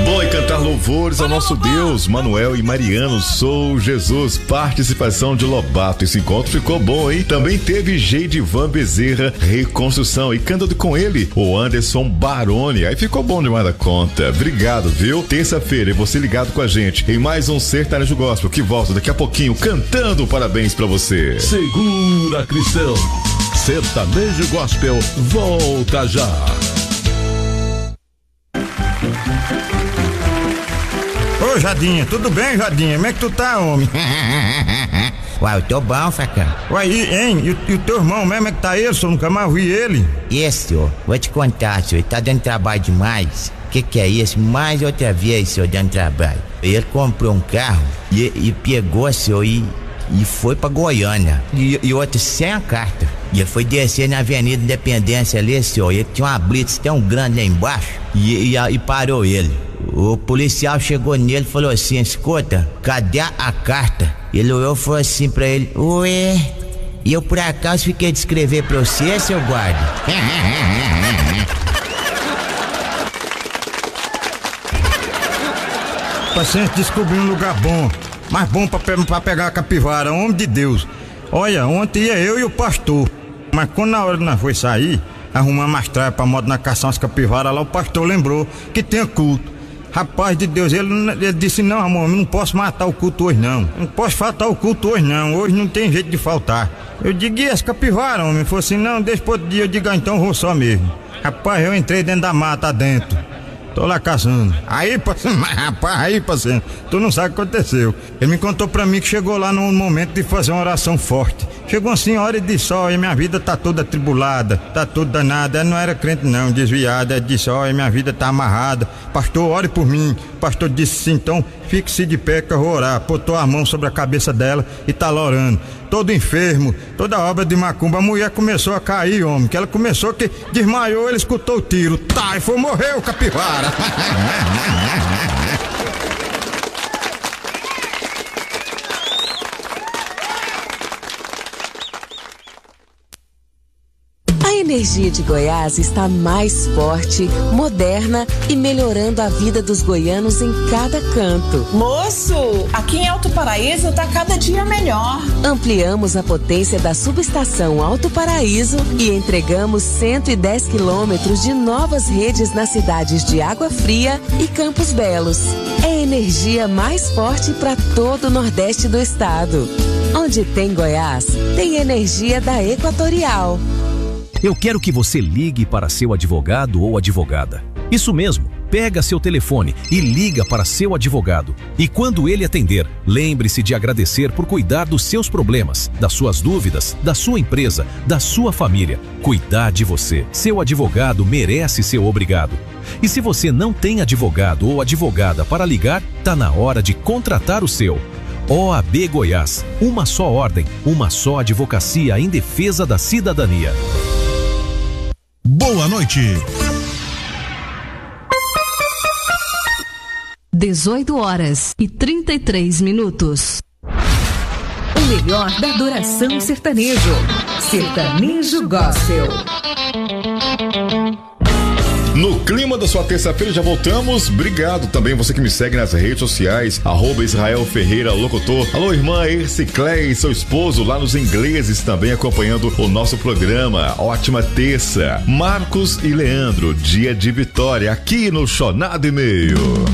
Bom, e cantar louvores ao nosso Deus. Manuel e Mariano, Sou Jesus, participação de Lobato. Esse encontro ficou bom, hein? Também teve Geidivan Bezerra, Reconstrução, e cantando com ele o Anderson Baroni. Aí ficou bom demais da conta. Obrigado, viu? Terça-feira, e você ligado com a gente em mais um Sertanejo Gospel, que volta daqui a pouquinho cantando parabéns pra você. Segura, cristão. Sertanejo Gospel volta já. Ô Jadinha, tudo bem, Jadinha? Como é que tu tá, homem? Uai, eu tô bom, facão. Uai, hein? E o teu irmão mesmo é que tá ele, senhor? Nunca mais vi ele. Esse, senhor, vou te contar, senhor, ele tá dando trabalho demais. Que é isso? Mais outra vez, senhor, dando trabalho. Ele comprou um carro e pegou, senhor, e foi pra Goiânia. E outro sem a carta. E ele foi descer na Avenida Independência ali, senhor. E tinha uma blitz tão grande lá embaixo. E parou ele. O policial chegou nele e falou assim: escuta, cadê a carta? Ele olhou e falou assim pra ele: ué, e eu por acaso fiquei de escrever pra você, seu guarda? Paciente descobriu um lugar bom, mais bom pra pegar a capivara, homem de Deus. Olha, ontem ia eu e o pastor, mas quando na hora nós foi sair, arrumar mais tralha pra modo na caçar umas capivaras lá, o pastor lembrou que tinha culto. Rapaz de Deus, ele disse: não, amor, eu não posso matar o culto hoje não. Não posso faltar o culto hoje não, hoje não tem jeito de faltar. Eu digo: e as capivaras, homem? Ele falou assim: não, deixa pro outro dia. Eu digo: então eu vou só mesmo. Rapaz, eu entrei dentro da mata dentro. Tô lá caçando. Aí, paciente, tu não sabe o que aconteceu. Ele me contou pra mim que chegou lá no momento de fazer uma oração forte. Chegou uma senhora e disse: olha, minha vida tá toda atribulada, tá toda danada. Ela não era crente não, desviada. Ela disse: olha, minha vida tá amarrada. Pastor, ore por mim. O pastor disse assim: então fique-se de pé que eu vou orar. Botou a mão sobre a cabeça dela e tá lá orando. Todo enfermo, toda obra de macumba. A mulher começou a cair, homem, que ela começou que desmaiou, ele escutou o tiro. Tá, e foi, morreu, capivara. A energia de Goiás está mais forte, moderna e melhorando a vida dos goianos em cada canto. Moço, aqui em Alto Paraíso tá cada dia melhor. Ampliamos a potência da subestação Alto Paraíso e entregamos 110 quilômetros de novas redes nas cidades de Água Fria e Campos Belos. É a energia mais forte para todo o Nordeste do estado. Onde tem Goiás, tem energia da Equatorial. Eu quero que você ligue para seu advogado ou advogada. Isso mesmo, pega seu telefone e liga para seu advogado. E quando ele atender, lembre-se de agradecer por cuidar dos seus problemas, das suas dúvidas, da sua empresa, da sua família. Cuidar de você. Seu advogado merece ser obrigado. E se você não tem advogado ou advogada para ligar, tá na hora de contratar o seu. OAB Goiás, uma só ordem, uma só advocacia em defesa da cidadania. Boa noite. 18h33. O melhor da adoração sertanejo. Sertanejo Gospel. No clima da sua terça-feira já voltamos. Obrigado também você que me segue nas redes sociais, @Israel Ferreira Locutor. Alô, irmã Erciclé e seu esposo lá nos ingleses também acompanhando o nosso programa. Ótima terça. Marcos e Leandro, dia de vitória aqui no Chonado e Meio.